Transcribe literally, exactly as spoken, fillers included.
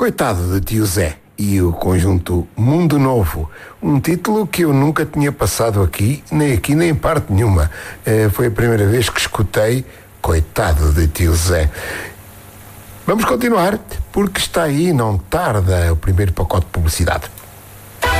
Coitado de Tio Zé e o conjunto Mundo Novo, um título que eu nunca tinha passado aqui, nem aqui nem em parte nenhuma. Uh, foi a primeira vez que escutei Coitado de Tio Zé. Vamos continuar, porque está aí, não tarda, o primeiro pacote de publicidade.